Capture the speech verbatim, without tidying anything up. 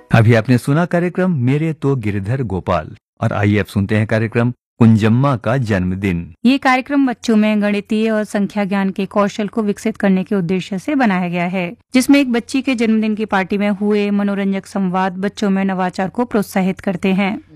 अभी आपने सुना कार्यक्रम मेरे तो गिरधर गोपाल, और आइए अब सुनते हैं कार्यक्रम कुंजम्मा का जन्मदिन। ये कार्यक्रम बच्चों में गणितीय और संख्या ज्ञान के कौशल को विकसित करने के उद्देश्य से बनाया गया है, जिसमें एक बच्ची के जन्मदिन की पार्टी में हुए मनोरंजक संवाद बच्चों में नवाचार को प्रोत्साहित करते हैं।